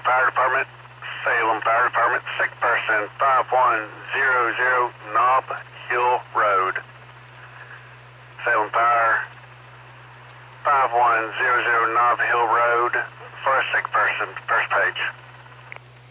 Fire Department, Salem Fire Department, sick person, 5100 Knob Hill Road. Salem Fire, 5100 Knob Hill Road, for a sick person, first page.